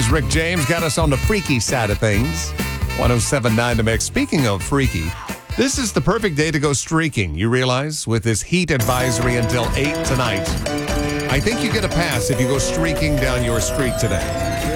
There's Rick James, got us on the freaky side of things. 107.9 The Mix. Speaking of freaky, this is the perfect day to go streaking, you realize, with this heat advisory until 8 tonight. I think you get a pass if you go streaking down your street today.